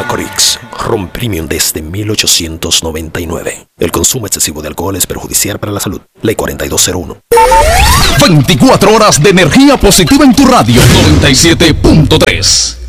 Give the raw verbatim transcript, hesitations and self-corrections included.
Macorix, ron premium desde mil ochocientos noventa y nueve. El consumo excesivo de alcohol es perjudicial para la salud. Ley cuarenta y dos cero uno. veinticuatro horas de energía positiva en tu radio. noventa y siete punto tres.